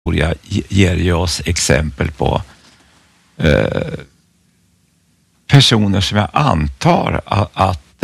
historia ger ju oss exempel på personer som jag antar att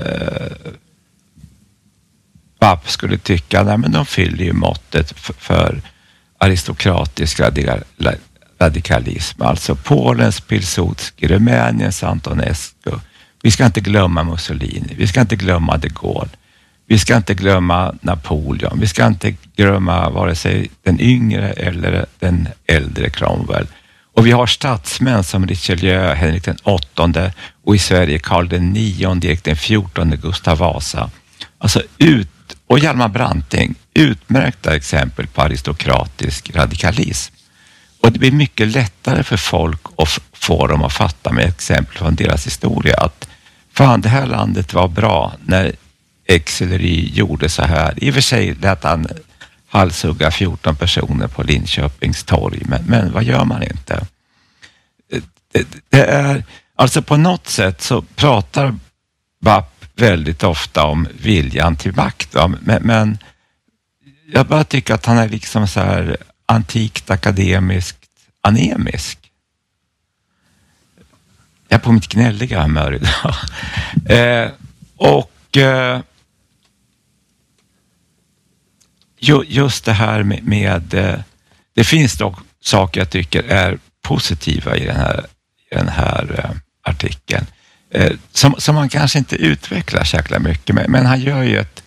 Bapp skulle tycka, nej men de fyller ju måttet för aristokratisk radikalism. Alltså Polens Pilsudski, Rumäniens Antonescu. Vi ska inte glömma Mussolini, vi ska inte glömma de Gaulle, vi ska inte glömma Napoleon, vi ska inte glömma vare sig den yngre eller den äldre Cromwell. Och vi har statsmän som Richelieu, Henrik den VIII och i Sverige Karl den IX, Erik den XIV, Gustav Vasa. Alltså och Hjalmar Branting, utmärkta exempel på aristokratisk radikalism. Och det blir mycket lättare för folk att få dem att fatta med exempel från deras historia att fan, det här landet var bra när Exellery gjorde så här. I och för sig lät han halshugga 14 personer på Linköpings torg, men vad gör man inte? Det är, alltså på något sätt så pratar Bapp väldigt ofta om viljan till makt. Men jag bara tycker att han är liksom så här antikt, akademiskt, anemisk. Jag är på mitt gnälliga humör idag. Just det här med det finns dock saker jag tycker är positiva i den här artikeln. Som man kanske inte utvecklar särskilt mycket, men han gör ju ett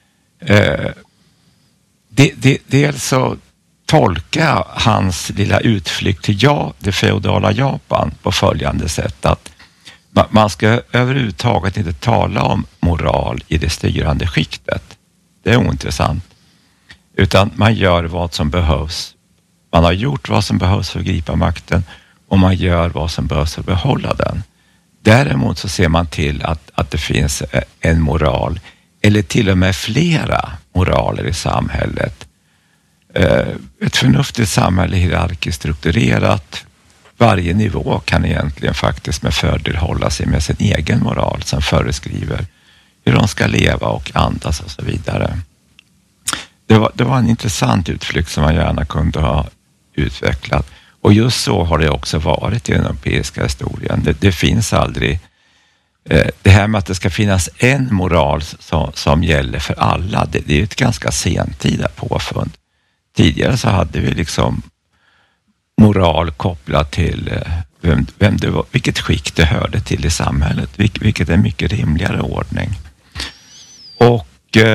dels så tolka hans lilla utflykt till det feodala Japan på följande sätt att man ska överhuvudtaget inte tala om moral i det styrande skiktet. Det är ointressant. Utan man gör vad som behövs. Man har gjort vad som behövs för att gripa makten och man gör vad som behövs för att behålla den. Däremot så ser man till att det finns en moral eller till och med flera moraler i samhället. Ett förnuftigt samhälle, hierarkiskt strukturerat. Varje nivå kan egentligen faktiskt med fördel hålla sig med sin egen moral som föreskriver hur de ska leva och andas och så vidare. Det var en intressant utflykt som man gärna kunde ha utvecklat. Och just så har det också varit i den europeiska historien. Det finns aldrig det här med att det ska finnas en moral som gäller för alla. Det är ett ganska sentida påfund. Tidigare så hade vi liksom moral kopplat till vem det var, vilket skick det hörde till i samhället, vilket är en mycket rimligare ordning. Och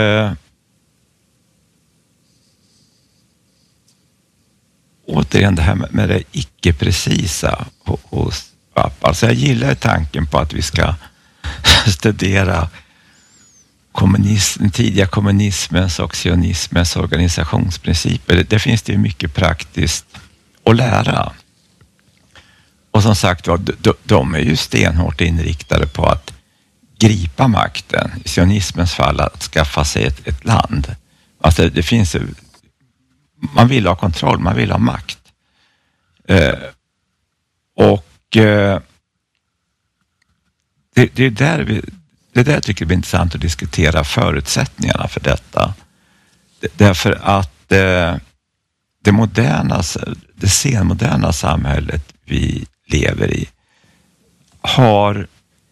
återigen det här med det icke-precisa hos Bapp. Alltså jag gillar tanken på att vi ska studera den tidiga kommunismens och sionismens organisationsprinciper. Det finns det ju mycket praktiskt att lära. Och som sagt var, de är ju stenhårt inriktade på att gripa makten. I sionismens fall att skaffa sig ett land. Alltså det finns ju, man vill ha kontroll, man vill ha makt. Det där tycker jag är intressant att diskutera förutsättningarna för detta. Därför att det senmoderna samhället vi lever i har,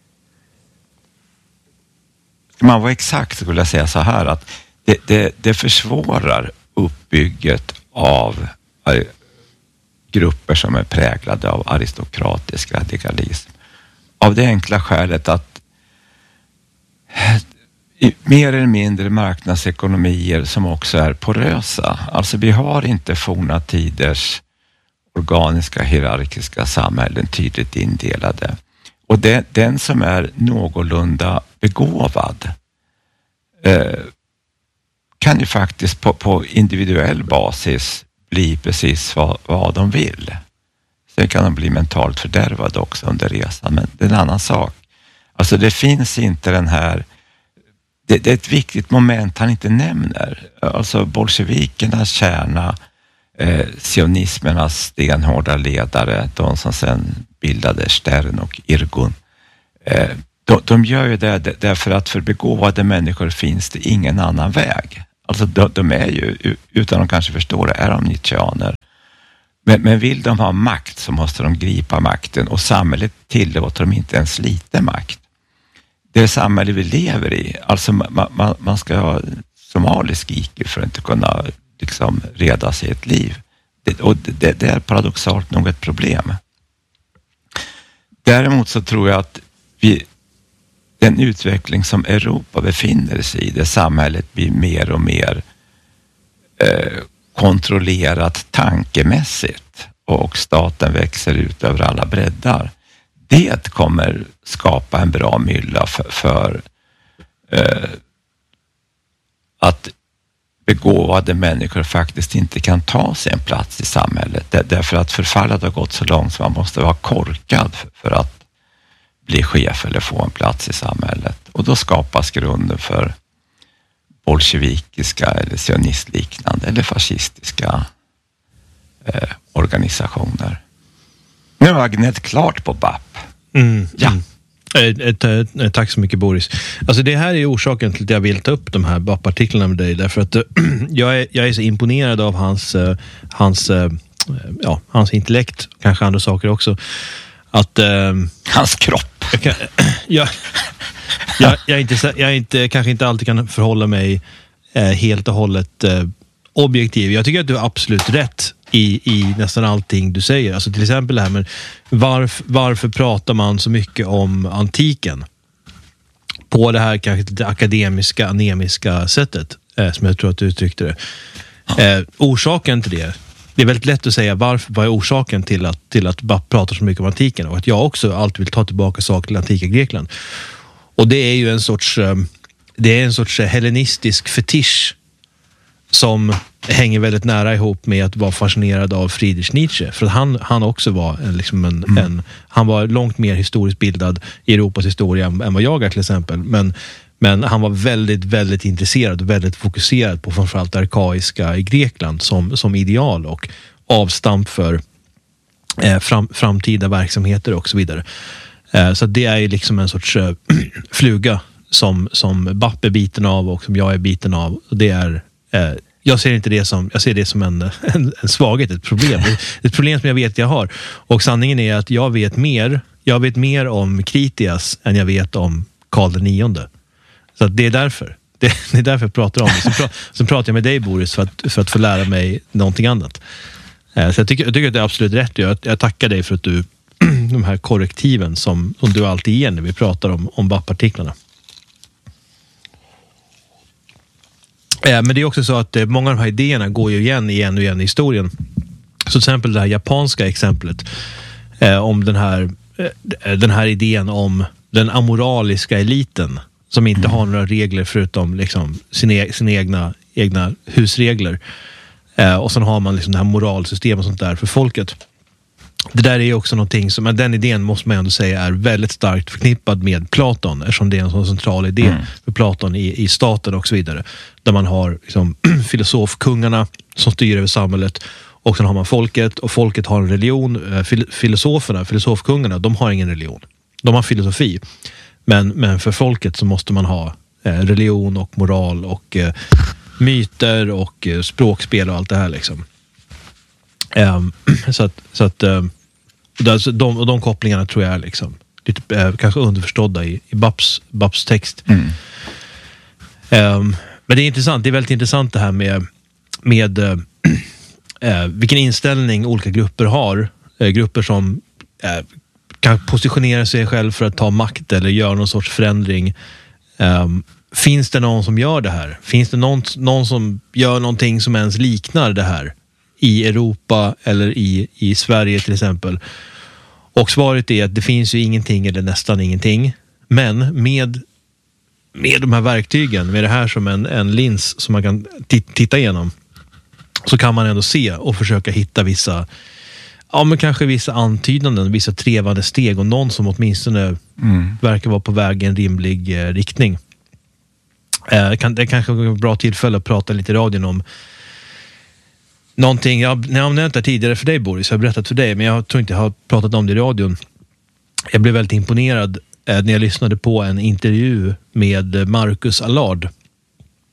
ska man vara exakt så skulle jag säga så här att det försvårar uppbygget av grupper som är präglade av aristokratisk radikalism. Av det enkla skälet att mer eller mindre marknadsekonomier som också är porösa. Alltså vi har inte forna tiders organiska hierarkiska samhällen tydligt indelade. Och den som är någorlunda begåvad kan ju faktiskt på individuell basis bli precis vad de vill. Sen kan de bli mentalt fördärvade också under resan, men det är en annan sak. Alltså det finns inte den här, det är ett viktigt moment han inte nämner. Alltså bolsjevikernas kärna, sionismernas stenhårda ledare, de som sen bildade Stern och Irgun. De gör ju det därför att för begåvade människor finns det ingen annan väg. Alltså de är ju, utan de kanske förstår det, är de nietzscheaner. Men vill de ha makt så måste de gripa makten, och samhället tillåter dem inte ens lite makt. Det samhälle vi lever i, alltså man ska ha somalisk IQ för att inte kunna liksom reda sig ett liv. Det är paradoxalt nog ett problem. Däremot så tror jag att den utveckling som Europa befinner sig i, det samhället blir mer och mer kontrollerat tankemässigt och staten växer ut över alla breddar. Det kommer skapa en bra mylla för att begåvade människor faktiskt inte kan ta sig en plats i samhället. Därför att förfallet har gått så långt så man måste vara korkad för att bli chef eller få en plats i samhället. Och då skapas grunden för bolsjevikiska eller sionistliknande eller fascistiska organisationer. Nu har Agnett klart på BAP. Ja. Tack så mycket, Boris. Alltså det här är orsaken till att jag vill ta upp de här BAP-artiklarna med dig, därför att jag är så imponerad av hans intellekt, kanske andra saker också. Att hans kropp. Jag kanske inte alltid kan förhålla mig helt och hållet objektiv. Jag tycker att du har absolut rätt i nästan allting du säger. Alltså till exempel det här med varför pratar man så mycket om antiken på det här kanske lite akademiska, anemiska sättet, som jag tror att du uttryckte det. Orsaken till det är väldigt lätt att säga vad är orsaken till att BAP pratar så mycket om antiken, och att jag också alltid vill ta tillbaka saker till antika Grekland. Och det är ju en sorts hellenistisk fetisch som hänger väldigt nära ihop med att vara fascinerad av Friedrich Nietzsche. För att han också var han var långt mer historiskt bildad i Europas historia än vad jag är till exempel. Men han var väldigt, väldigt intresserad och väldigt fokuserad på framförallt det arkaiska i Grekland som ideal och avstamp för framtida verksamheter och så vidare. Så det är ju liksom en sorts fluga som BAP är biten av och som jag är biten av. Och det är jag ser det som en svaghet, ett problem. Ett problem som jag vet jag har. Och sanningen är att jag vet mer om Critias än jag vet om Karl IX. Så att det är därför. Det är därför jag pratar om det. Så pratar jag med dig, Boris, för att få lära mig någonting annat. Så jag tycker att det är absolut rätt. Jag tackar dig för att du de här korrektiven som du alltid ger när vi pratar om BAP-artiklarna. Men det är också så att många av de här idéerna går ju igen i historien. Så till exempel det här japanska exemplet om den här idén om den amoraliska eliten som inte har några regler förutom liksom sina egna husregler. Och sen har man liksom det här moralsystemet och sånt där för folket. Det där är också någonting som, den idén måste man ändå säga är väldigt starkt förknippad med Platon, eftersom det är en sån central idé för Platon i staten och så vidare. Där man har liksom, filosofkungarna som styr över samhället, och sen har man folket, och folket har en religion. Filosofkungarna, de har ingen religion. De har filosofi. Men för folket så måste man ha religion och moral och myter och språkspel och allt det här liksom. Så att de kopplingarna tror jag är liksom lite kanske underförstådda i BAPs text. Men det är intressant, det är väldigt intressant det här med vilken inställning olika grupper har. Grupper som kan positionera sig själv för att ta makt eller göra någon sorts förändring. Finns det någon som gör det här? Finns det någon som gör någonting som ens liknar det här i Europa eller i Sverige till exempel? Och svaret är att det finns ju ingenting eller nästan ingenting. Men med de här verktygen, med det här som en lins som man kan titta igenom, så kan man ändå se och försöka hitta vissa antydanden, vissa trevande steg och någon som åtminstone verkar vara på väg i en rimlig riktning. Det kanske är ett bra tillfälle att prata lite i radion om någonting. Jag har nämnt det tidigare för dig, Boris, jag har berättat för dig, men jag tror inte jag har pratat om det i radion. Jag blev väldigt imponerad när jag lyssnade på en intervju med Marcus Allard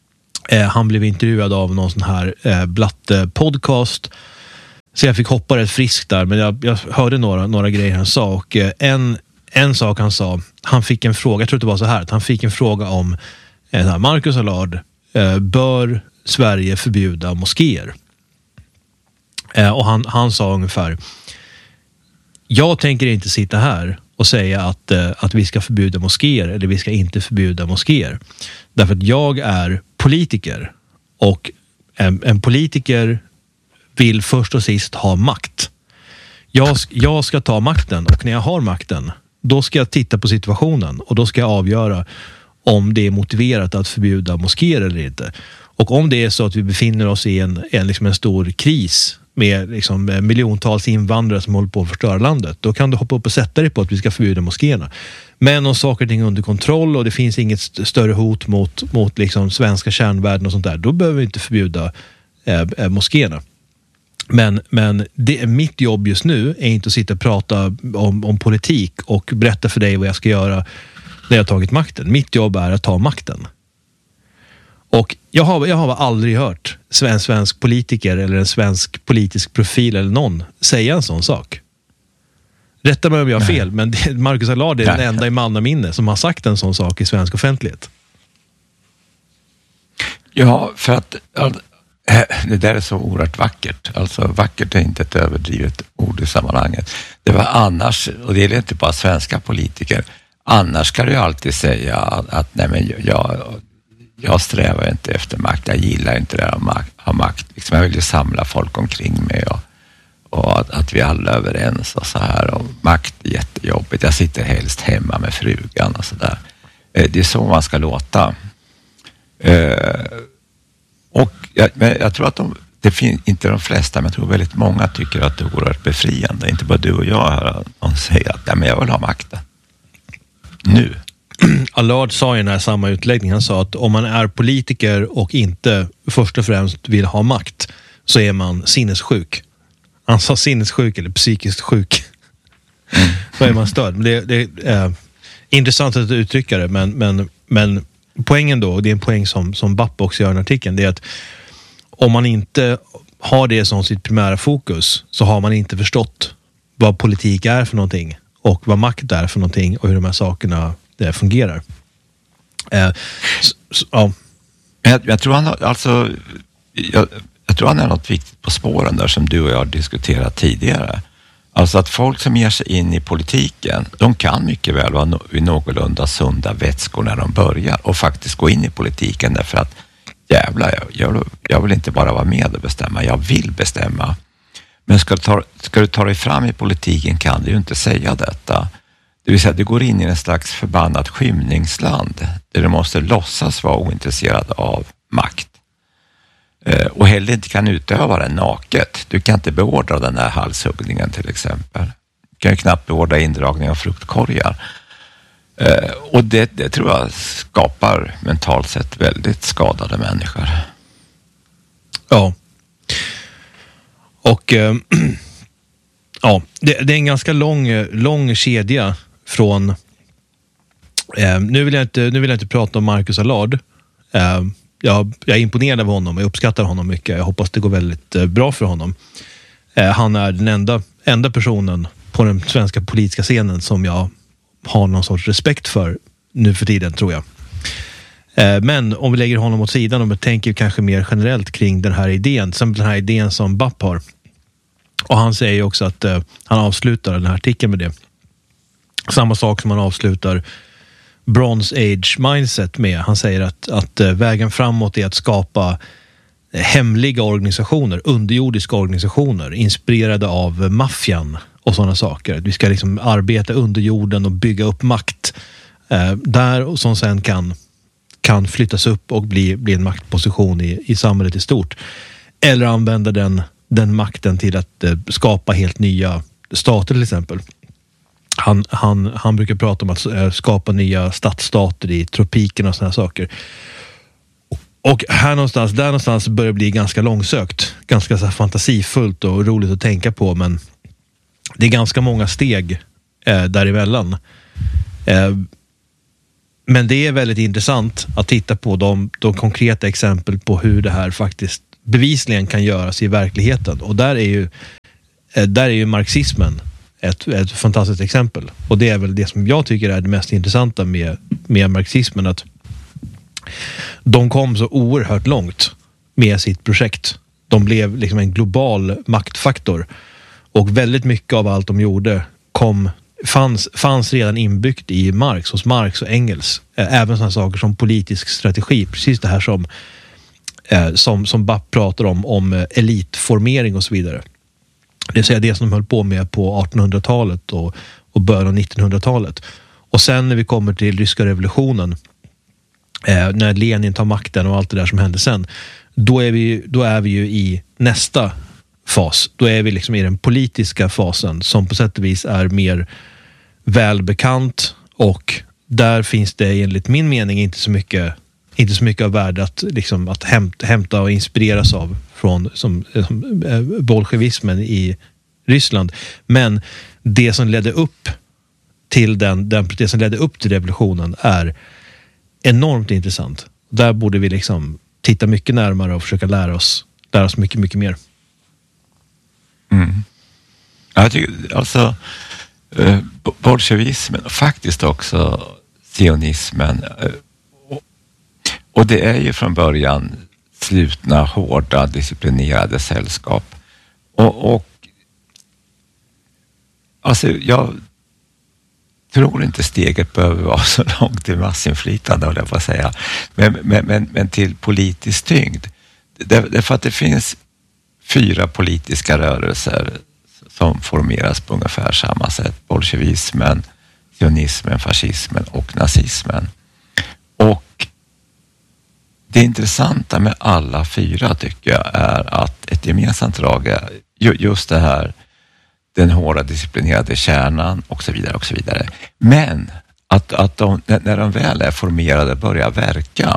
Han blev intervjuad av någon sån här Blatte-podcast. Så jag fick hoppa rätt friskt där. Men jag hörde några grejer han sa. Och en sak han sa. Han fick en fråga, jag tror det var så här. Att han fick en fråga om Marcus Allard. Bör Sverige förbjuda moskéer? Och han sa ungefär: jag tänker inte sitta här och säga att vi ska förbjuda moskéer eller vi ska inte förbjuda moskéer. Därför att jag är politiker och en politiker vill först och sist ha makt. Jag ska ta makten, och när jag har makten då ska jag titta på situationen och då ska jag avgöra om det är motiverat att förbjuda moskéer eller inte. Och om det är så att vi befinner oss i en stor kris med miljontals invandrare som håller på att förstöra landet, då kan du hoppa upp och sätta dig på att vi ska förbjuda moskéerna. Men om saker och ting är under kontroll och det finns inget större hot mot svenska kärnvärden och sånt där, då behöver vi inte förbjuda moskéerna. Men mitt jobb just nu är inte att sitta och prata om politik och berätta för dig vad jag ska göra när jag har tagit makten. Mitt jobb är att ta makten. Och jag har aldrig hört svensk politiker eller en svensk politisk profil eller någon säga en sån sak. Rätta mig om jag har fel, men Marcus Allard är den enda i mannaminne som har sagt en sån sak i svensk offentlighet. Ja, för att det där är så oerhört vackert. Alltså vackert är inte ett överdrivet ord i sammanhanget. Det var annars, och det är inte bara svenska politiker, annars ska du ju alltid säga att nej, men jag strävar inte efter makt, jag gillar inte det att ha makt. Jag vill ju samla folk omkring mig och att vi alla är överens och så här. Och makt är jättejobbigt, jag sitter helst hemma med frugan och så där. Det är så man ska låta. Och jag tror att det finns inte de flesta, men jag tror väldigt många tycker att det är oerhört befriande. Inte bara du och jag här, de säger att nej, men jag vill ha makten. Nu. Allard sa i den här samma utläggning, han sa att om man är politiker och inte först och främst vill ha makt, så är man sinnessjuk. Han sa sinnessjuk eller psykiskt sjuk. Så är man störd. Men det är intressant att uttrycka det, men poängen då, och det är en poäng som Bapp också gör i en artikel, det är att om man inte har det som sitt primära fokus, så har man inte förstått vad politik är för någonting och vad makt är för någonting och hur de här sakerna fungerar. Ja. Jag tror han är något viktigt på spåren där som du och jag har diskuterat tidigare. Alltså att folk som ger sig in i politiken, de kan mycket väl vara i någorlunda sunda vätskor när de börjar och faktiskt gå in i politiken därför att jävlar, jag vill inte bara vara med och bestämma, jag vill bestämma. Men ska du ta dig fram i politiken kan du ju inte säga detta. Det vill säga, du går in i en slags förbannat skymningsland där du måste låtsas vara ointresserad av makt. Och heller inte kan utöva den naket. Du kan inte beordra den här halshuggningen till exempel. Du kan ju knappt beordra indragning av fruktkorgar. Och det tror jag skapar mentalt sett väldigt skadade människor. Ja. Och ja, det är en ganska lång kedja från nu vill jag inte prata om Marcus Allard. Jag är imponerad av honom, jag uppskattar honom mycket. Jag hoppas det går väldigt bra för honom. Han är den enda personen på den svenska politiska scenen som jag har någon sorts respekt för nu för tiden, tror jag. Men om vi lägger honom åt sidan och tänker kanske mer generellt kring den här idén, som den här idén som Bapp har. Och han säger också att han avslutar den här artikeln med det. Samma sak som han avslutar Bronze Age mindset med. Han säger att vägen framåt är att skapa hemliga organisationer, underjordiska organisationer, inspirerade av maffian och sådana saker. Vi ska liksom arbeta under jorden och bygga upp makt där, och som sen kan flyttas upp och bli en maktposition i samhället i stort. Eller använda den makten till att skapa helt nya stater till exempel. Han brukar prata om att skapa nya stadsstater i tropikerna och såna här saker. Och där någonstans börjar det bli ganska långsökt. Ganska så fantasifullt och roligt att tänka på, men det är ganska många steg däremellan. Men det är väldigt intressant att titta på de konkreta exempel på hur det här faktiskt bevisligen kan göras i verkligheten. Och där är ju marxismen ett fantastiskt exempel. Och det är väl det som jag tycker är det mest intressanta med marxismen, att de kom så oerhört långt med sitt projekt. De blev liksom en global maktfaktor. Och väldigt mycket av allt de gjorde fanns redan inbyggt i hos Marx och Engels. Även sådana saker som politisk strategi. Precis det här som Bapp pratar om elitformering och så vidare. Det vill säga det som de höll på med på 1800-talet och början av 1900-talet. Och sen när vi kommer till ryska revolutionen, när Lenin tar makten och allt det där som hände sen, då är vi ju i nästa fas. Då är vi liksom i den politiska fasen som på sätt och vis är mer välbekant, och där finns det enligt min mening inte så mycket av värde att hämta och inspireras av som bolsjevismen i Ryssland. Men det som ledde upp till det som ledde upp till revolutionen är enormt intressant. Där borde vi liksom titta mycket närmare och försöka lära oss mycket, mycket mer. Mm. Jag tycker alltså bolsjevismen och faktiskt också sionismen, och det är ju från början slutna, hårda, disciplinerade sällskap. Och alltså jag tror inte steget behöver vara så långt till massinflytande, håller jag på att säga. Men till politisk tyngd. Därför att det finns 4 politiska rörelser som formeras på ungefär samma sätt. Bolsjevismen, sionismen, fascismen och nazismen. Och det intressanta med alla 4 tycker jag är att ett gemensamt drag är just det här, den hårda disciplinerade kärnan och så vidare och så vidare. Men att de, när de väl är formerade, börjar verka,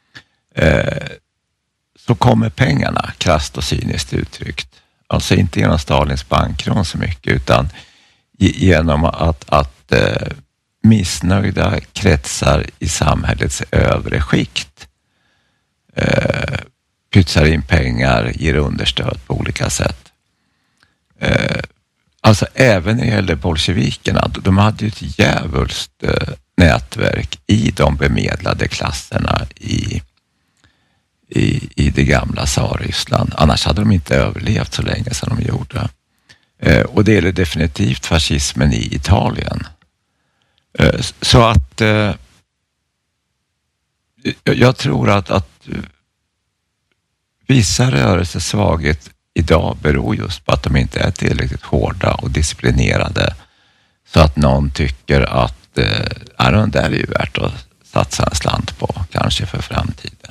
så kommer pengarna, krasst och cyniskt uttryckt. Alltså inte genom Stalins bankrån så mycket, utan genom att missnöjda kretsar i samhällets övre skikt pytsar in pengar, ger understöd på olika sätt. Alltså även när det gäller bolsjevikerna, de hade ju ett djävulskt nätverk i de bemedlade klasserna i det gamla Tsarryssland. Annars hade de inte överlevt så länge som de gjorde. Och det gäller definitivt fascismen i Italien. Så att jag tror att vissa rörelsers svaghet idag beror just på att de inte är tillräckligt hårda och disciplinerade, så att någon tycker att det där är ju värt att satsa en slant på, kanske för framtiden.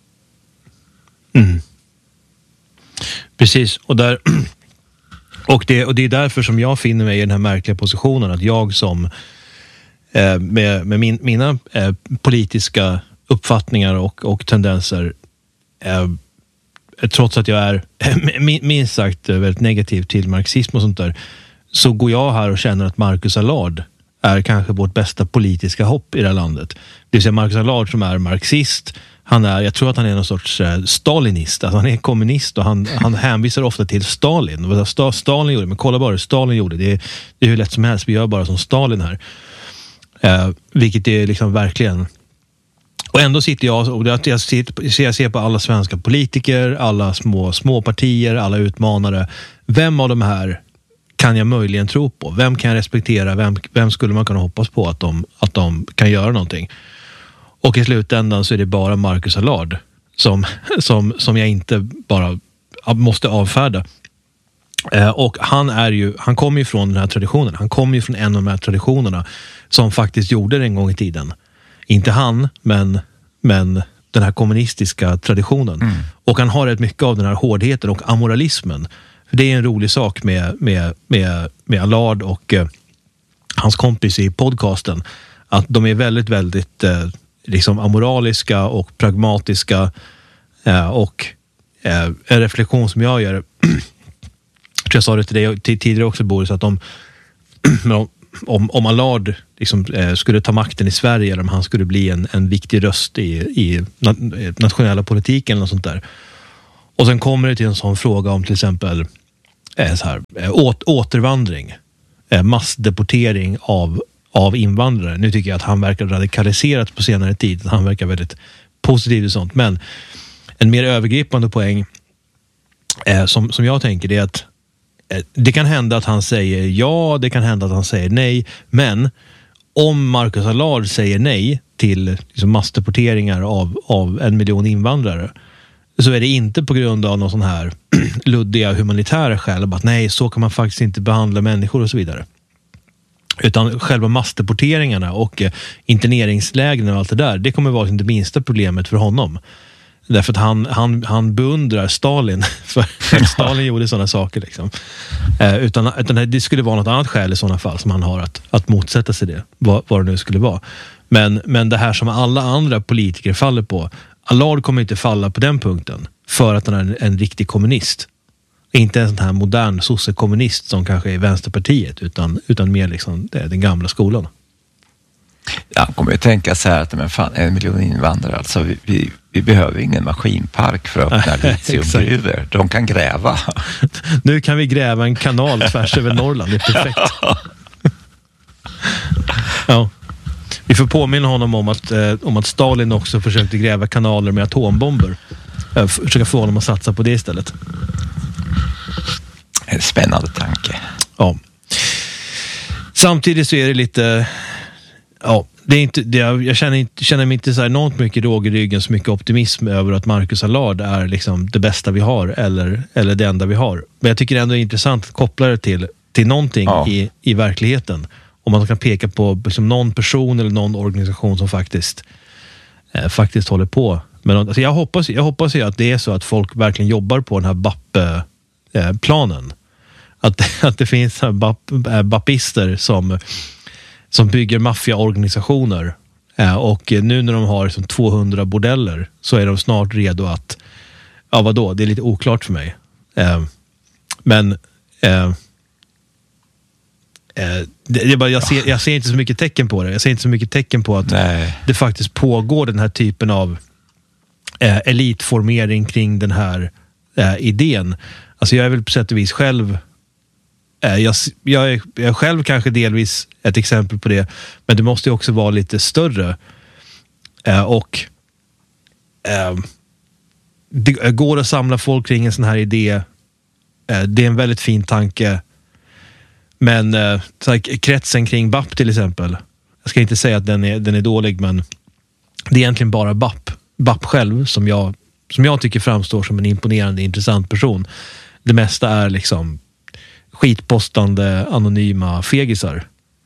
Mm. Precis, och det är därför som jag finner mig i den här märkliga positionen att jag som med mina politiska uppfattningar och tendenser, trots att jag är minst sagt väldigt negativ till marxism och sånt där, så går jag här och känner att Marcus Allard är kanske vårt bästa politiska hopp i det här landet. Det vill säga Marcus Allard som är marxist. Jag tror att han är någon sorts stalinist. Alltså han är kommunist och han hänvisar ofta till Stalin. Vad Stalin gjorde, men kolla bara hur Stalin gjorde. Det är hur lätt som helst. Vi gör bara som Stalin här. Vilket är liksom verkligen... Och ändå sitter jag och jag ser på alla svenska politiker, alla små partier, alla utmanare. Vem av de här kan jag möjligen tro på? Vem kan jag respektera? Vem skulle man kunna hoppas på att de kan göra någonting? Och i slutändan så är det bara Marcus Allard som jag inte bara måste avfärda. Och han kommer ju från den här traditionen. Han kommer ju från en av de här traditionerna som faktiskt gjorde det en gång i tiden. Inte han, men den här kommunistiska traditionen. Mm. Och han har rätt mycket av den här hårdheten och amoralismen. För det är en rolig sak med Allard och hans kompis i podcasten. Att de är väldigt, väldigt liksom amoraliska och pragmatiska. Och en reflektion som jag gör, jag tror jag sa det till dig tidigare också, Boris, att om Allard liksom, skulle ta makten i Sverige, eller om han skulle bli en viktig röst i nationella politiken eller något sånt där. Och sen kommer det till en sån fråga om till exempel återvandring, massdeportering av invandrare. Nu tycker jag att han verkar radikaliserat på senare tid. Han verkar väldigt positiv och sånt. Men en mer övergripande poäng som jag tänker, det är att det kan hända att han säger ja, det kan hända att han säger nej. Men om Marcus Allard säger nej till liksom massdeporteringar av 1 miljon invandrare, så är det inte på grund av någon sån här luddiga humanitära skäl, att nej, så kan man faktiskt inte behandla människor och så vidare. Utan själva massdeporteringarna och interneringslägren och allt det där, det kommer vara det minsta problemet för honom. Därför att han beundrar Stalin för att Stalin gjorde sådana saker. Liksom. Utan det skulle vara något annat skäl i sådana fall som han har att motsätta sig det, vad det nu skulle vara. Men det här som alla andra politiker faller på, Allard kommer inte falla på den punkten för att han är en riktig kommunist. Inte en sån här modern sociokommunist som kanske är Vänsterpartiet, utan mer liksom den gamla skolan. Ja, han kommer ju tänka så här att 1 miljon invandrare, alltså vi behöver ingen maskinpark för att öppna litiumgruvor. De kan gräva. Nu kan vi gräva en kanal tvärs över Norrland, det är perfekt. Ja. Vi får påminna honom om att Stalin också försökte gräva kanaler med atombomber. Försöka få honom att satsa på det istället. En spännande tanke. Ja. Samtidigt så är det lite... Ja, det är inte, jag känner mig inte så enormt mycket råg i ryggen, så mycket optimism över att Marcus Allard är liksom det bästa vi har eller det enda vi har. Men jag tycker ändå det är intressant att koppla det till någonting i verkligheten. Om man kan peka på liksom någon person eller någon organisation som faktiskt håller på. Men alltså jag hoppas ju att det är så att folk verkligen jobbar på den här BAP-planen. Att det finns BAPister som bygger maffiaorganisationer. Och nu när de har liksom 200 bordeller så är de snart redo att... Ja, vadå? Det är lite oklart för mig. Men... jag ser inte så mycket tecken på det. Jag ser inte så mycket tecken på att det faktiskt pågår den här typen av elitformering kring den här idén. Alltså jag är väl på sätt och vis själv... Jag är själv kanske delvis ett exempel på det, men det måste ju också vara lite större. Det går att samla folk kring en sån här idé. Det är en väldigt fin tanke. Men så här, kretsen kring BAP till exempel, jag ska inte säga att den är dålig, men det är egentligen bara BAP själv som jag tycker framstår som en imponerande, intressant person. Det mesta är liksom skitpostande, anonyma fegisar.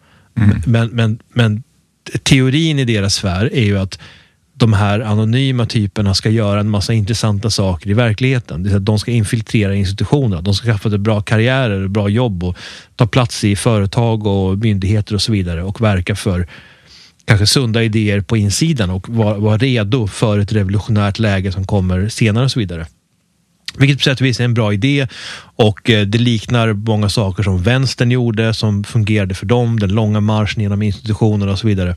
Men teorin i deras sfär är ju att de här anonyma typerna ska göra en massa intressanta saker i verkligheten. Det är att de ska infiltrera institutioner, de ska skaffa bra karriärer, bra jobb och ta plats i företag och myndigheter och så vidare och verka för kanske sunda idéer på insidan och vara redo för ett revolutionärt läge som kommer senare och så vidare. Vilket på sätt och vis är en bra idé, och det liknar många saker som vänstern gjorde som fungerade för dem, den långa marschen genom institutioner och så vidare.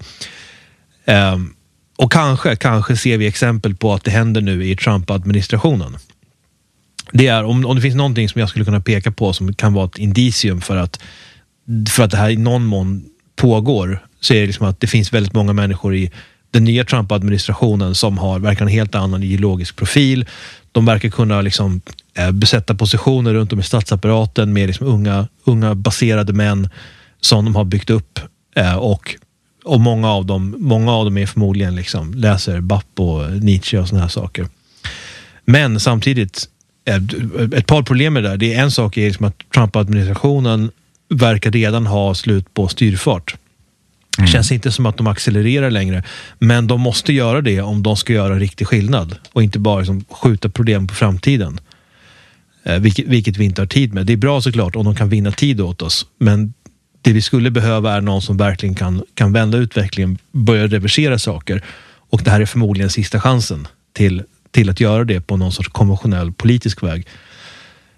Och kanske ser vi exempel på att det händer nu i Trump-administrationen. Det är, om det finns någonting som jag skulle kunna peka på som kan vara ett indicium för att det här i någon mån pågår, så är det liksom att det finns väldigt många människor i den nya Trump-administrationen som verkar en helt annan ideologisk profil. De verkar kunna liksom besätta positioner runt om i statsapparaten med liksom unga baserade som de har byggt upp, och många av dem är förmodligen liksom läser BAP och Nietzsche och såna här saker. Men samtidigt ett par problem med det. Det är en sak är liksom att Trump-administrationen verkar redan ha slut på styrfart. Det känns inte som att de accelererar längre, men de måste göra det om de ska göra en riktig skillnad och inte bara liksom skjuta problem på framtiden. Vilket vi inte har tid med. Det är bra såklart om de kan vinna tid åt oss, men det vi skulle behöva är någon som verkligen kan vända utvecklingen, börja reversera saker, och det här är förmodligen sista chansen till att göra det på någon sorts konventionell politisk väg.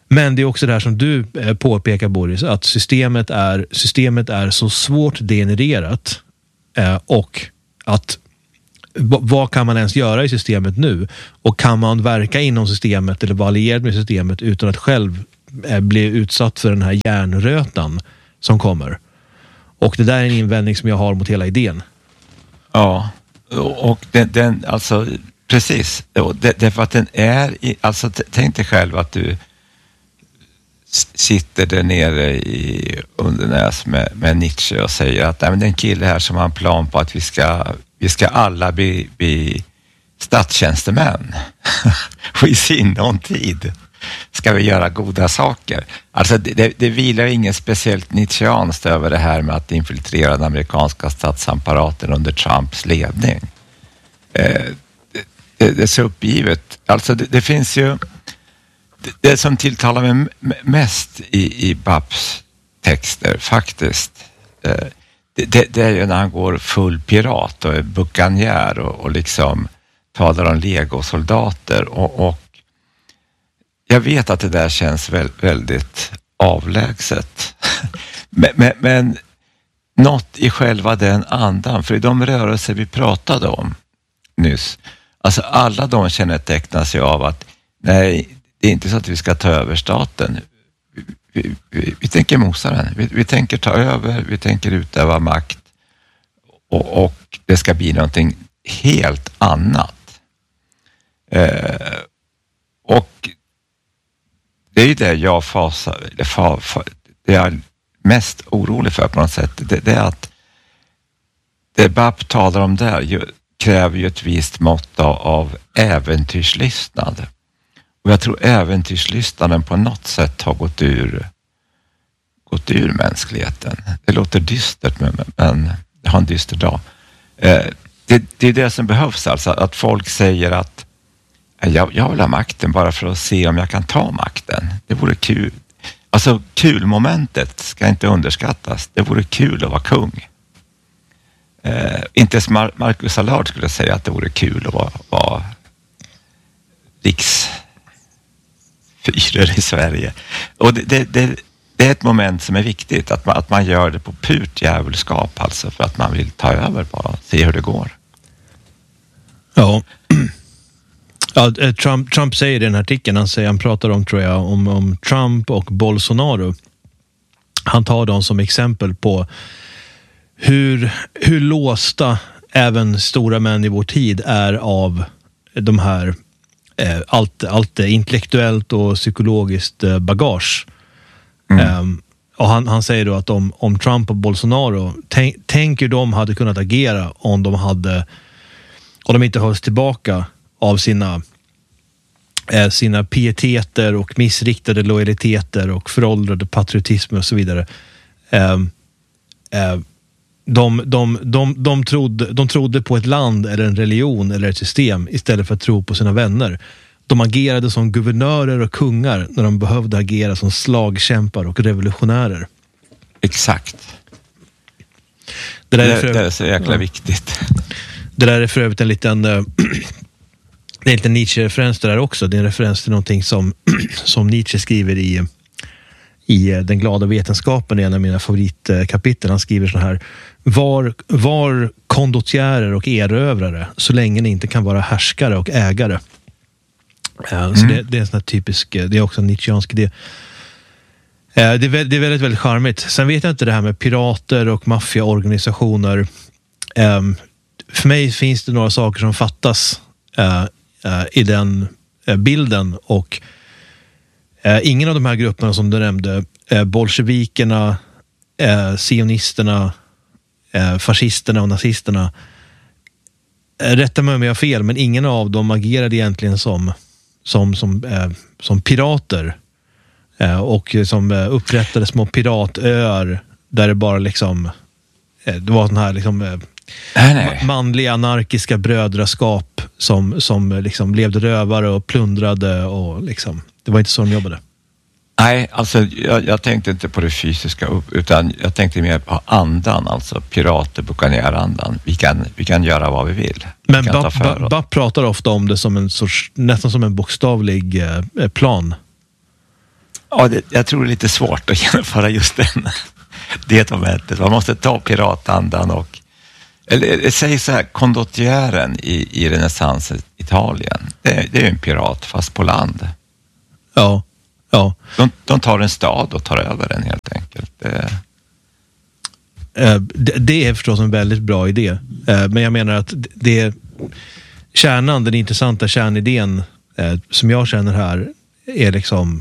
Men det är också det här som du påpekar, Boris, att systemet är så svårt genererat och att vad kan man ens göra i systemet nu? Och kan man verka inom systemet eller vara allierad med systemet utan att själv bli utsatt för den här hjärnrötan som kommer? Och det där är en invändning som jag har mot hela idén. Ja, och den alltså precis. Därför att den är, alltså tänk dig själv att du sitter där nere i Undernäs med Nietzsche och säger att nej, men det är en kille här som har en plan på att vi ska alla bli statstjänstemän och i sinom tid ska vi göra goda saker. Alltså det vilar ingen speciellt Nietzscheanskt över det här med att infiltrera den amerikanska statsapparaten under Trumps ledning. Det är så uppgivet. Alltså det finns ju det som tilltalar mig mest i Babs texter faktiskt. Det är ju när han går full pirat och är buccaneer och liksom talar om legosoldater och jag vet att det där känns väldigt avlägset. men något i själva den andan, för i de rörelser vi pratade om nyss, alltså alla de kännetecknas ju av att nej, det är inte så att vi ska ta över staten. Vi tänker mosa den. Vi tänker ta över, vi tänker utöva makt och det ska bli någonting helt annat. Och det är ju det jag det jag är mest orolig för på något sätt. Det är att det Bab talar om där kräver ju ett visst mått av äventyrslystnad. Och jag tror äventyrslystnaden på något sätt har gått ur mänskligheten. Det låter dystert men det har en dyster dag. Det är det som behövs alltså, att folk säger att jag vill ha makten bara för att se om jag kan ta makten. Det vore kul. Alltså kulmomentet ska inte underskattas. Det vore kul att vara kung. Inte som Marcus Allard skulle säga att det vore kul att vara riksfyrer i Sverige. Och det är ett moment som är viktigt. Att man gör det på purt djävulskap alltså, för att man vill ta över bara. Se hur det går. Ja. Ja, Trump säger i den här artikeln, han pratar om, tror jag, om Trump och Bolsonaro. Han tar dem som exempel på hur låsta även stora män i vår tid är av de här allt intellektuellt och psykologiskt bagage. Och han säger då att om Trump och Bolsonaro, tänk hur de hade kunnat agera om de inte hölls tillbaka av sina pieteter och missriktade lojaliteter och föråldrade patriotism och så vidare. De trodde på ett land eller en religion eller ett system istället för att tro på sina vänner. De agerade som guvernörer och kungar när de behövde agera som slagkämpar och revolutionärer. Exakt. Det är så jäkla viktigt. Det där är för övrigt en liten det är inte en Nietzsche-referens det där också. Det är en referens till någonting som Nietzsche skriver i Den glada vetenskapen, en av mina favoritkapitel. Han skriver så här: var kondotjärer och erövrare så länge ni inte kan vara härskare och ägare. Så det är en sån här typisk, det är också en Nietzscheansk idé. Det är väldigt, väldigt charmigt. Sen vet jag inte det här med pirater och maffiaorganisationer. För mig finns det några saker som fattas i den bilden, och ingen av de här grupperna som du nämnde, bolsjevikerna, sionisterna, fascisterna och nazisterna, rätta mig om jag har fel, men ingen av dem agerade egentligen som pirater och som upprättade små piratöar där det bara liksom det var sån här liksom manliga anarkiska brödraskap som liksom levde rövare och plundrade och liksom, det var inte så de jobbade. Nej, alltså jag tänkte inte på det fysiska utan jag tänkte mer på andan, alltså pirater, buccaneerandan. Vi kan göra vad vi vill. Men Bab pratar ofta om det som en sorts, nästan som en bokstavlig plan. Ja, jag tror det är lite svårt att genomföra just det momentet. Man måste ta piratandan och... Eller säg så här, kondottiären i renässansens Italien. Det är en pirat fast på land. Ja. De tar en stad och tar över den helt enkelt. Det är förstås en väldigt bra idé. Men jag menar att den intressanta kärnidén som jag känner här är liksom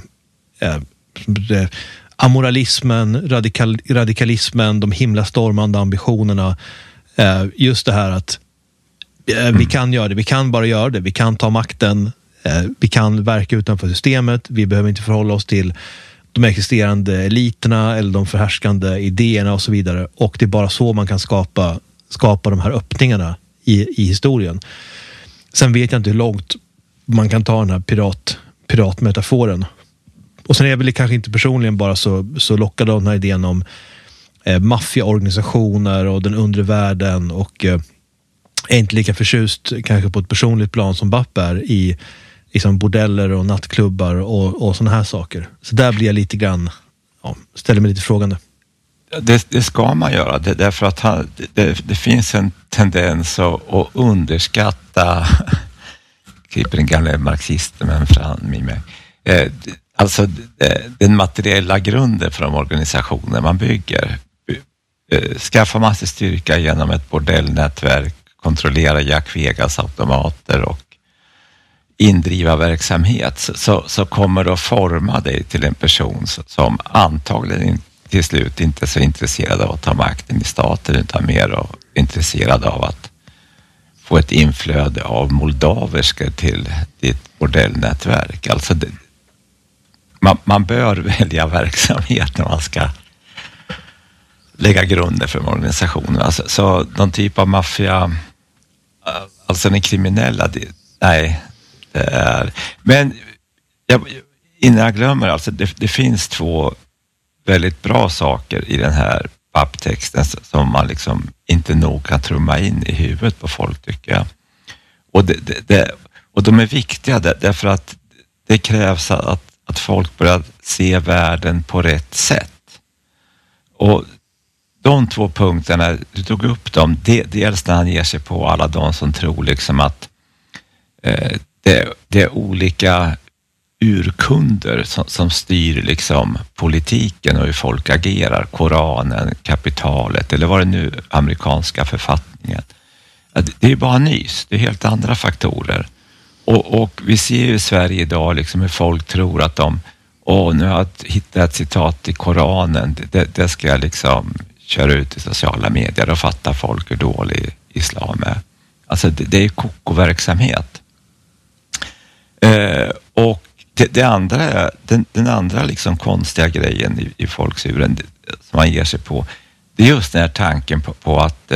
amoralismen, radikalismen, de himlastormande ambitionerna. Just det här att vi kan göra det, vi kan bara göra det, vi kan ta makten, vi kan verka utanför systemet, vi behöver inte förhålla oss till de existerande eliterna eller de förhärskande idéerna och så vidare. Och det är bara så man kan skapa de här öppningarna i historien. Sen vet jag inte hur långt man kan ta den här piratmetaforen. Och sen är jag väl kanske inte personligen bara så lockad av den här idén om maffiaorganisationer och den undre världen, och är inte lika förtjust kanske på ett personligt plan som Bapp är i liksom bordeller och nattklubbar och såna här saker. Så där blir jag lite grann, ställer mig lite frågande. Det ska man göra, därför att det finns en tendens att underskatta kryper den gamla marxisten men fram i mig. Alltså den materiella grunden för de organisationer man bygger. Skaffa massor styrka genom ett bordellnätverk, kontrollera Jack Vegas automater och indriva verksamhet, så kommer det att forma dig till en person som antagligen till slut inte är så intresserad av att ta makten i staten, utan mer intresserad av att få ett inflöde av moldaverskor till ditt bordellnätverk. Alltså man bör välja verksamhet när man ska lägga grunder för organisationen. Alltså, så någon typ av maffia, alltså den kriminella, nej, det är... Men innan jag glömmer, alltså det finns två väldigt bra saker i den här papptexten som man liksom inte nog kan trumma in i huvudet på folk, tycker jag. Och de är viktiga därför att det krävs att folk börjar se världen på rätt sätt. Och de två punkterna, du tog upp dem, dels när han ger sig på alla de som tror liksom att det är olika urkunder som styr liksom politiken och hur folk agerar, Koranen, kapitalet eller vad det nu amerikanska författningen. Det är bara nys, det är helt andra faktorer. Och vi ser ju i Sverige idag liksom hur folk tror att nu har jag hittat ett citat i Koranen, det ska jag liksom köra ut i sociala medier och fatta folk hur dålig islam är. Alltså det är kokoverksamhet. Och det andra, den andra liksom konstiga grejen i folksuren som man ger sig på, det är just den här tanken på att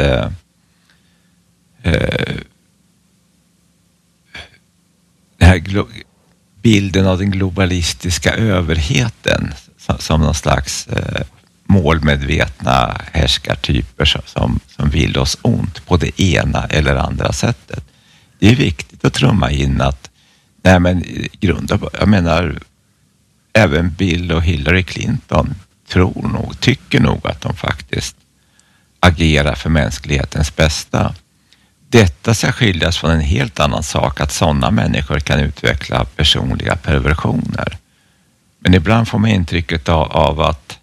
den här bilden av den globalistiska överheten som någon slags målmedvetna härskartyper som vill oss ont på det ena eller andra sättet. Det är viktigt att trumma in att jag menar även Bill och Hillary Clinton tycker nog att de faktiskt agerar för mänsklighetens bästa. Detta ska skiljas från en helt annan sak, att sådana människor kan utveckla personliga perversioner. Men ibland får man intrycket av att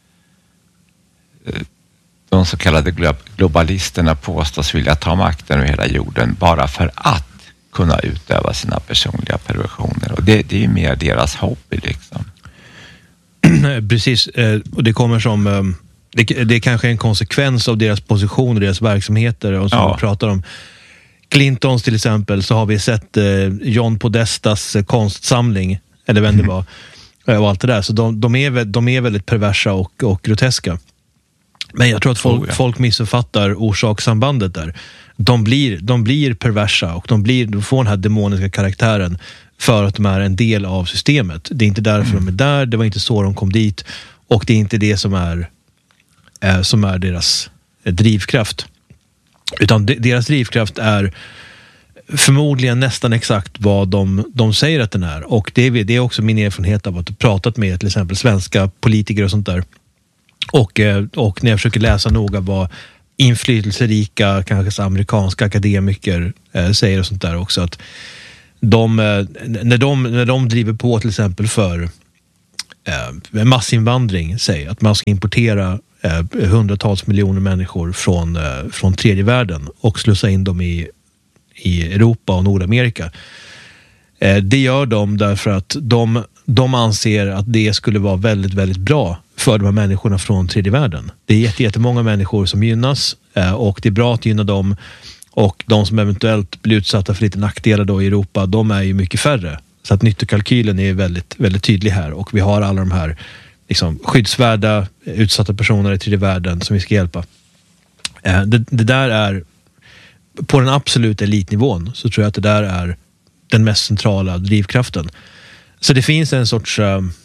de så kallade globalisterna påstås vilja ta makten över hela jorden bara för att kunna utöva sina personliga perversioner. Och det är ju mer deras hobby liksom. Precis, och det kommer som... Det är kanske en konsekvens av deras positioner, deras verksamheter, och som vi pratar om. Clintons till exempel, så har vi sett John Podestas konstsamling, eller vem det var, och allt det där. Så de är väldigt perversa och groteska. Men jag tror att folk missuppfattar orsakssambandet där. De blir perversa och de får den här demoniska karaktären för att de är en del av systemet. Det är inte därför de är där, det var inte så de kom dit, och det är inte det som är deras drivkraft. Utan deras drivkraft är förmodligen nästan exakt vad de säger att den är. Och det är också min erfarenhet av att ha pratat med till exempel svenska politiker och sånt där. Och när jag försöker läsa noga vad inflytelserika, kanske amerikanska akademiker säger och sånt där också, att när de driver på till exempel för massinvandring, säger att man ska importera hundratals miljoner människor från tredje världen och slussa in dem i Europa och Nordamerika. Det gör de därför att de anser att det skulle vara väldigt, väldigt bra för de här människorna från tredje världen. Det är jättemånga människor som gynnas och det är bra att gynna dem, och de som eventuellt blir utsatta för lite nackdelar då i Europa, de är ju mycket färre. Så att nyttokalkylen är väldigt, väldigt tydlig här, och vi har alla de här liksom skyddsvärda utsatta personer i tredje världen som vi ska hjälpa. Det där är på den absoluta elitnivån, så tror jag att det där är den mest centrala drivkraften. Så det finns en sorts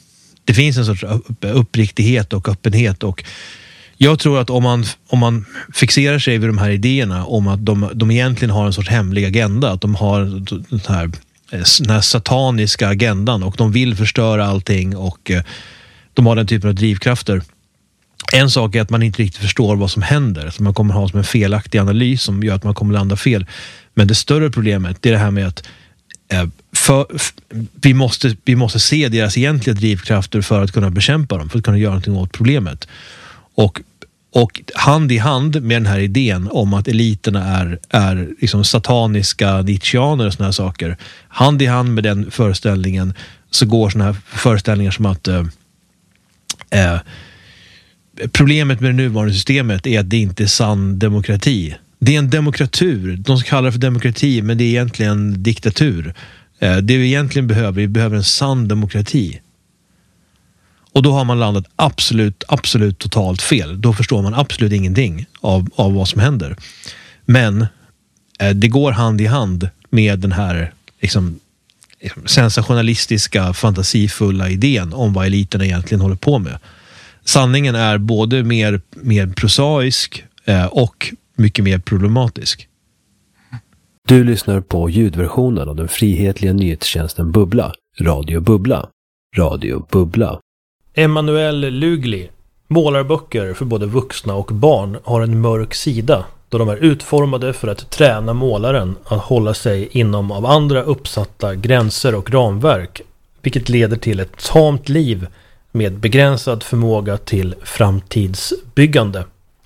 uppriktighet och öppenhet, och jag tror att om man fixerar sig vid de här idéerna om att de egentligen har en sorts hemlig agenda, att de har den här sataniska agendan och de vill förstöra allting, och de har den typen av drivkrafter. En sak är att man inte riktigt förstår vad som händer, så man kommer ha som en felaktig analys som gör att man kommer landa fel. Men det större problemet är det här med att vi måste se deras egentliga drivkrafter för att kunna bekämpa dem, för att kunna göra någonting åt problemet. Och hand i hand med den här idén om att eliterna är liksom sataniska nietzscheaner och såna här saker, hand i hand med den föreställningen så går såna här föreställningar som att problemet med det nuvarande systemet är att det inte är sann demokrati. Det är en demokratur. De kallar det för demokrati, men det är egentligen diktatur. Det vi egentligen vi behöver en sann demokrati. Och då har man landat absolut totalt fel. Då förstår man absolut ingenting av vad som händer. Men det går hand i hand med den här liksom sensationalistiska, fantasifulla idén om vad eliterna egentligen håller på med. Sanningen är både mer prosaisk och mycket mer problematisk. Du lyssnar på ljudversionen av den frihetliga nyhetstjänsten Bubbla, Radio Bubbla. Radio Bubbla. Emanuel Lugli. Målarböcker för både vuxna och barn har en mörk sida, då de är utformade för att träna målaren att hålla sig inom av andra uppsatta gränser och ramverk, vilket leder till ett tamt liv med begränsad förmåga till framtidsbyggande.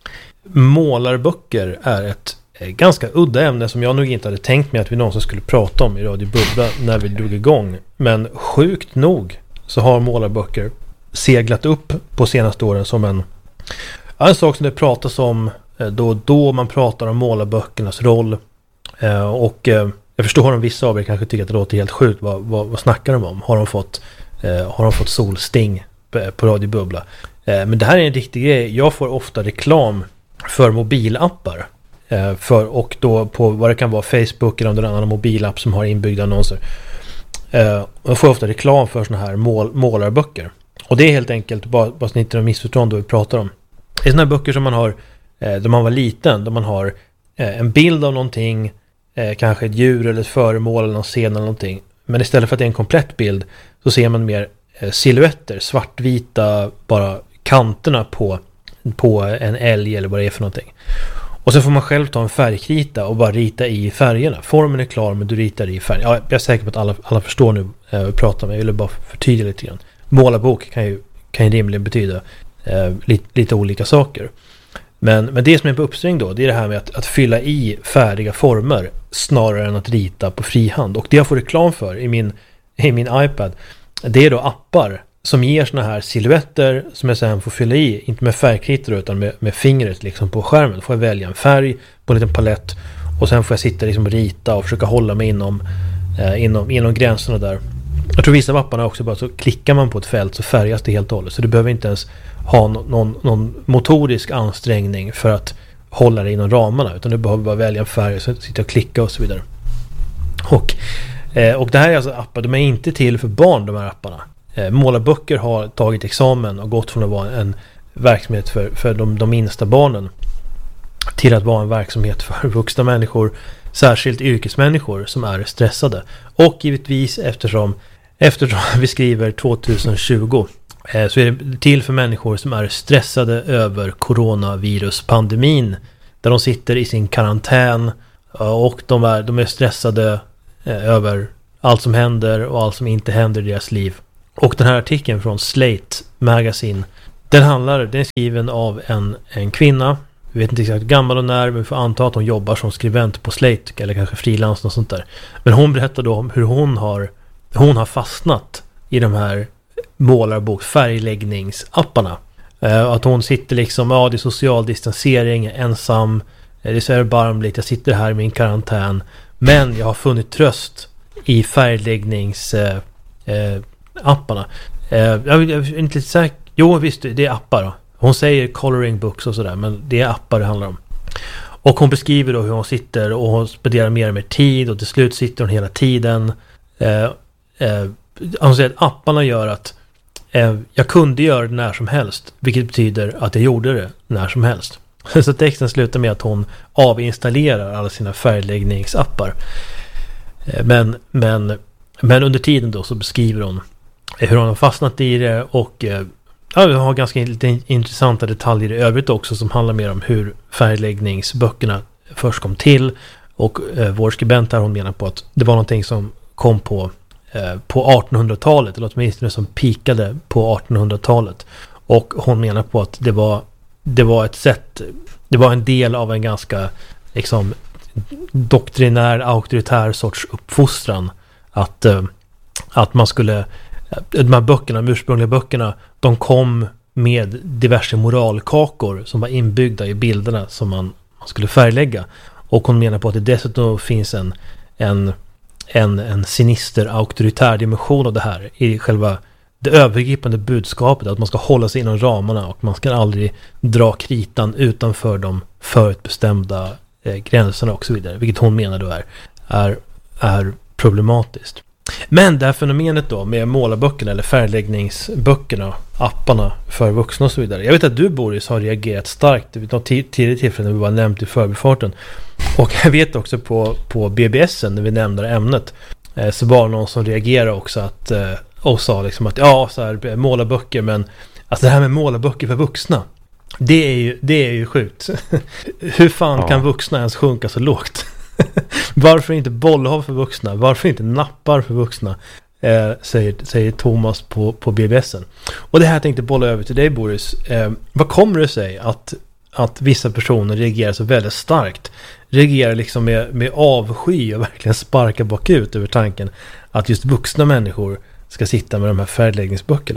Målarböcker är ett ganska udda ämne som jag nog inte hade tänkt mig att vi någonsin skulle prata om i Radio Bubbla när vi drog igång. Men sjukt nog så har målarböcker seglat upp på senaste åren som en sak som det pratas om då man pratar om målarböckernas roll. Och jag förstår om vissa av er kanske tycker att det låter helt sjukt. Vad snackar de om? Har de fått solsting på Radio Bubbla? Men det här är en riktig grej. Jag får ofta reklam för mobilappar. Och då på vad det kan vara Facebook eller någon annan mobilapp som har inbyggda annonser. Jag får ofta reklam för såna här målarböcker. Och det är helt enkelt, bara så ni inte har missförstånd då vi pratar om. Det är såna här böcker som man har då man var liten, då man har en bild av någonting, kanske ett djur eller ett föremål eller någon scen eller någonting. Men istället för att det är en komplett bild så ser man mer silhuetter, svartvita, bara kanterna på en älg eller vad det är för någonting. Och så får man själv ta en färgkrita och bara rita i färgerna. Formen är klar, men du ritar i färg. Ja, jag är säker på att alla förstår nu vad vi pratar om. Jag ville bara förtydliga lite grann. Målarbok kan ju rimligen betyda lite olika saker. Men det som är på uppsving då, det är det här med att fylla i färdiga former snarare än att rita på frihand. Och det jag får reklam för i min iPad, det är då appar som ger såna här silhuetter som jag sen får fylla i, inte med färgkritor utan med fingret liksom på skärmen. Då får jag välja en färg på en liten palett och sen får jag sitta liksom och rita och försöka hålla mig inom gränserna där. Jag tror vissa av apparna också bara så klickar man på ett fält så färgas det helt och hållet. Så du behöver inte ens ha någon motorisk ansträngning för att hålla dig inom ramarna, utan du behöver bara välja en färg och sitta och klicka och så vidare. Och det här är alltså appar, de är inte till för barn, de här apparna. Målarböcker har tagit examen och gått från att vara en verksamhet för de minsta barnen till att vara en verksamhet för vuxna människor särskilt yrkesmänniskor som är stressade. Och givetvis eftersom vi skriver 2020 så är det till för människor som är stressade över coronaviruspandemin, där de sitter i sin karantän och de är stressade över allt som händer och allt som inte händer i deras liv. Och den här artikeln från Slate Magazine, den är skriven av en kvinna. Vi vet inte exakt hur gammal hon är, men vi får anta att hon jobbar som skribent på Slate eller kanske frilans och sånt där. Men hon berättade om hur hon har fastnat i de här färgläggningsapparna. Att hon sitter liksom, det är social distansering, ensam, det är så erbarmligt, jag sitter här i min karantän, men jag har funnit tröst i färgläggningsapparna. Jag är inte säker. Jo, visst, det är appar då. Hon säger coloring books och sådär, men det är appar det handlar om. Och hon beskriver då hur hon sitter och hon spenderar mer och mer tid, och till slut sitter hon hela tiden. Hon säger att apparna gör att jag kunde göra det när som helst, vilket betyder att jag gjorde det när som helst. Så texten slutar med att hon avinstallerar alla sina färgläggningsappar. Men under tiden då så beskriver hon hur hon har fastnat i det, och vi har ganska intressanta detaljer i övrigt också som handlar mer om hur färgläggningsböckerna först kom till. Och vår skribent här, hon menar på att det var någonting som kom på 1800-talet, eller åtminstone som pikade på 1800-talet. Och hon menar på att det var ett sätt, det var en del av en ganska liksom doktrinär, auktoritär sorts uppfostran, att man skulle, de här böckerna, de ursprungliga böckerna, de kom med diverse moralkakor som var inbyggda i bilderna som man skulle färglägga. Och hon menar på att det dessutom finns en sinister auktoritär dimension av det här i själva det övergripande budskapet, att man ska hålla sig inom ramarna och man ska aldrig dra kritan utanför de förutbestämda gränserna och så vidare, vilket hon menar då är problematiskt. Men det här fenomenet då med målarböckerna eller färgläggningsböckerna, apparna för vuxna och så vidare. Jag vet att du, Boris, har reagerat starkt vid något tidigare tillfälle när vi var nämnt i förbifarten. Och jag vet också på BBSen när vi nämnde det ämnet, så var det någon som reagerade också och sa liksom att så här, målarböcker, men alltså det här med målarböcker för vuxna, det är ju sjukt. Hur fan kan vuxna ens sjunka så lågt? Varför inte bollhav för vuxna? Varför inte nappar för vuxna? Säger Thomas på BBSen. Och det här tänkte bolla över till dig, Boris. Vad kommer det sig att vissa personer reagerar så väldigt starkt? Reagerar liksom med avsky och verkligen sparkar bakut över tanken att just vuxna människor ska sitta med de här färgläggningsböckerna?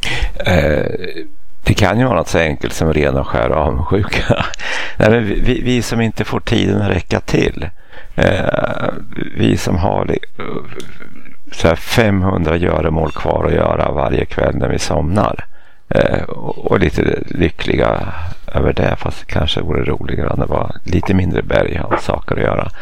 Det kan ju vara något så enkelt som ren och skär avundsjuka. Nej, men vi som inte får tiden att räcka till. Vi som har så här 500 göromål kvar att göra varje kväll när vi somnar. Och lite lyckliga över det, fast det kanske vore roligare om det var lite mindre berg av saker att göra.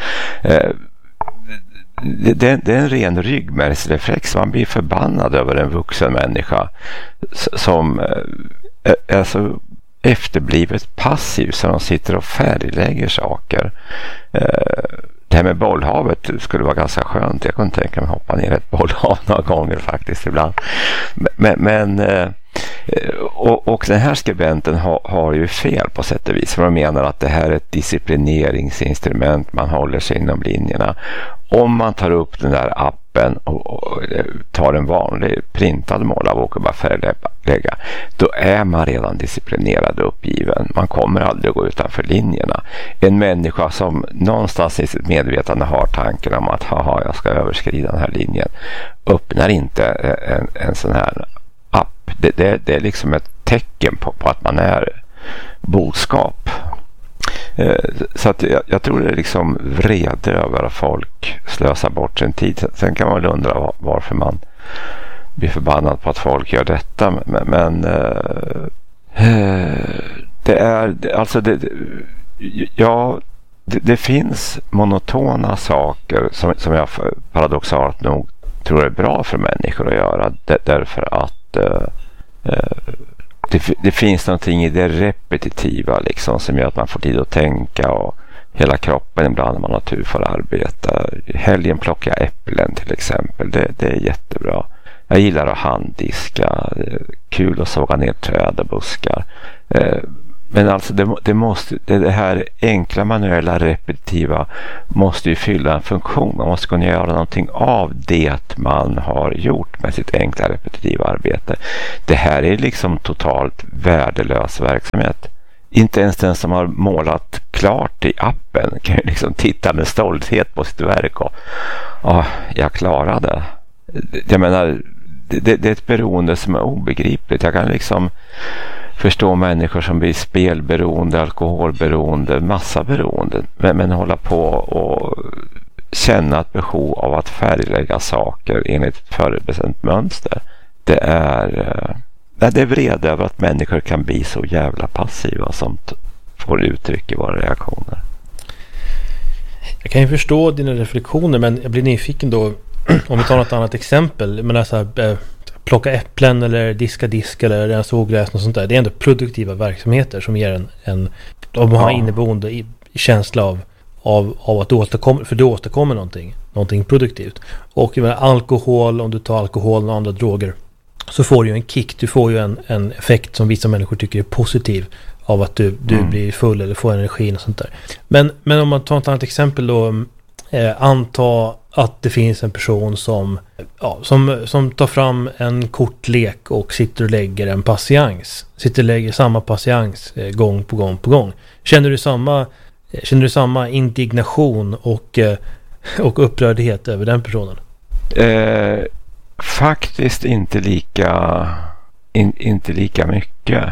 Det är en ren ryggmärgsreflex. Man blir förbannad över en vuxen människa som är så efterblivet passiv så de sitter och färglägger saker. Det här med bollhavet skulle vara ganska skönt. Jag kunde tänka mig hoppa ner ett bollhav några gånger faktiskt ibland. Men och den här skribenten har ju fel på sätt och vis. För de menar att det här är ett disciplineringsinstrument. Man håller sig inom linjerna. Om man tar upp den där appen och tar en vanlig printad målarbok och bara färglägga, då är man redan disciplinerad och uppgiven. Man kommer aldrig att gå utanför linjerna. En människa som någonstans i sitt medvetande har tanken om att jag ska överskrida den här linjen, öppnar inte en sån här app. Det är liksom ett tecken på att man är boskap. Så att jag tror det är liksom vrede över att folk slösar bort sin tid. Sen kan man väl undra varför man blir förbannad på att folk gör detta. Men det är alltså det finns monotona saker som jag paradoxalt nog tror är bra för människor att göra. Därför att det finns någonting i det repetitiva liksom, som gör att man får tid att tänka och hela kroppen ibland när man har tur för att arbeta. Helgen plockar jag äpplen till exempel. Det är jättebra. Jag gillar att handdiska. Kul att såga ner träd och buskar. Men alltså det här enkla, manuella, repetitiva måste ju fylla en funktion. Man måste kunna göra någonting av det man har gjort med sitt enkla repetitiva arbete. Det här är liksom totalt värdelös verksamhet. Inte ens den som har målat klart i appen kan ju liksom titta med stolthet på sitt verk och jag klarade. Jag menar, det är ett beroende som är obegripligt. Jag kan liksom förstå människor som blir spelberoende, alkoholberoende, massa beroende. Men hålla på och känna ett behov av att färglägga saker enligt ett förutbestämt mönster. Det är vrede över att människor kan bli så jävla passiva som får uttryck i våra reaktioner. Jag kan ju förstå dina reflektioner, men jag blir nyfiken då om vi tar något annat exempel. Men alltså, plocka äpplen eller diska eller rensa ogräs och sånt där. Det är ändå produktiva verksamheter som ger en har inneboende känsla av att åstadkomma, för du åstadkommer någonting produktivt. Och med alkohol, om du tar alkohol och andra droger, så får du ju en kick, du får ju en effekt som vissa människor tycker är positiv av att du blir full eller får energi och sånt där. Men om man tar ett annat exempel då, anta att det finns en person som tar fram en kortlek och sitter och lägger en patiens. Lägger samma patiens gång på gång. Känner du samma indignation och upprördhet över den personen? Faktiskt inte lika mycket.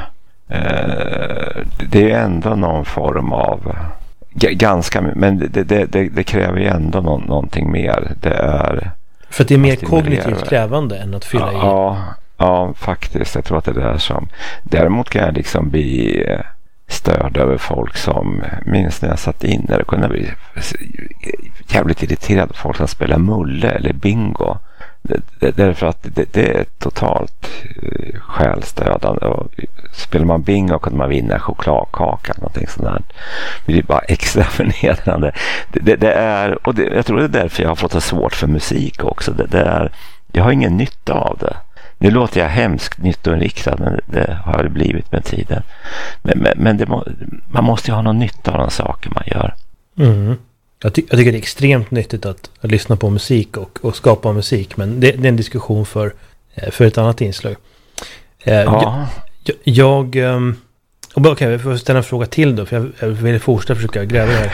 Det är ändå någon form av ganska, men det kräver ju ändå någonting mer. Det är för att det är mer kognitivt krävande än att fylla i. Ja, faktiskt. Jag tror att det är det som. Däremot kan jag liksom bli störd över folk som, minst när jag satt in där, kunde bli jävligt irriterad på folk som spelar mulle eller bingo. Därför att det är totalt själstödande. Och spelar man bingo kan man vinna chokladkaka eller någonting sånt där. Det är bara extra förnedrande. Jag tror det är därför jag har fått så svårt för musik också. Jag har ingen nytta av det. Nu låter jag hemskt nyttoinriktad, men det har det blivit med tiden. Men man måste ju ha någon nytta av de saker man gör. Mm. Jag tycker det är extremt nyttigt att lyssna på musik och skapa musik, men det är en diskussion för ett annat inslag. Okej, vi får ställa en fråga till då, för jag vill fortsätta försöka gräva det här.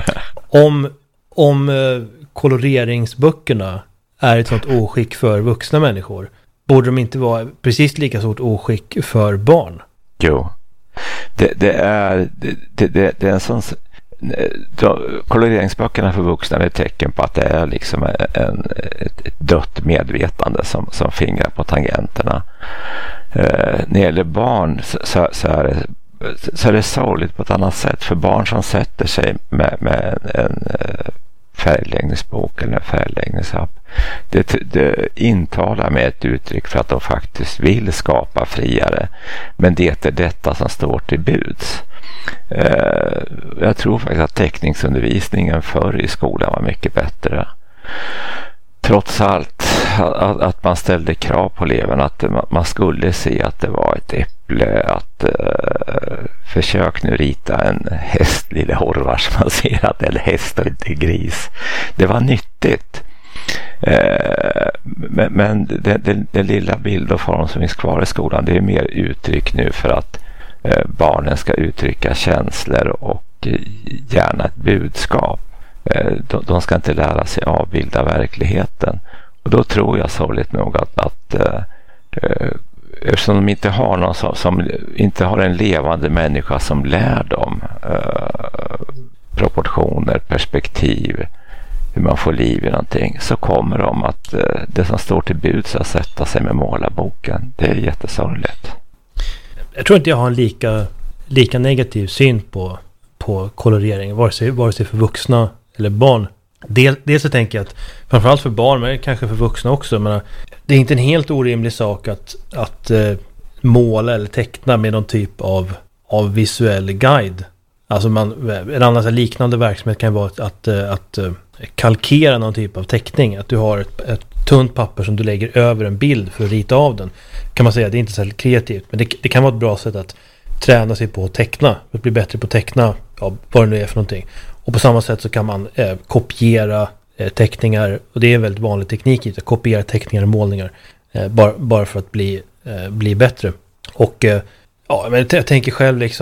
Om koloreringsböckerna är ett sånt oskick för vuxna människor, borde de inte vara precis lika stort oskick för barn? Jo, det är en sån. Koloreringsböckerna för vuxna är ett tecken på att det är liksom ett dött medvetande som fingrar på tangenterna. När det gäller barn så är det sorgligt på ett annat sätt. För barn som sätter sig med en färgläggningsbok eller en färgläggningsapp, det intalar med ett uttryck för att de faktiskt vill skapa friare, men det är detta som står till buds. Jag tror faktiskt att teckningsundervisningen förr i skolan var mycket bättre. Trots allt att man ställde krav på eleverna, att man skulle se att det var ett äpple, att försök nu rita en häst, lille Horvar, som man ser att det är en häst och inte gris. Det var nyttigt. Men den lilla bild och form som finns kvar i skolan, det är mer uttryck nu för att barnen ska uttrycka känslor och gärna ett budskap. De ska inte lära sig avbilda verkligheten. Och då tror jag sorgligt nog att eftersom de inte har någon som inte har en levande människa som lär dem proportioner, perspektiv, hur man får liv i någonting, så kommer de att det som står till buds att sätta sig med målarboken. Det är jättesorgligt. Jag tror inte jag har en lika negativ syn på kolorering, vare sig för vuxna eller barn. Dels så tänker jag att framförallt för barn, men kanske för vuxna också, men det är inte en helt orimlig sak att måla eller teckna med någon typ av visuell guide. Alltså en annan så här liknande verksamhet kan vara att kalkera någon typ av teckning. Att du har ett tunt papper som du lägger över en bild för att rita av den. Kan man säga, det är inte så kreativt. Men det kan vara ett bra sätt att träna sig på att teckna. Att bli bättre på att teckna, vad det nu är för någonting. Och på samma sätt så kan man kopiera teckningar. Och det är en väldigt vanlig teknik att kopiera teckningar och målningar. Bara för att bli bättre. Och men jag tänker själv liksom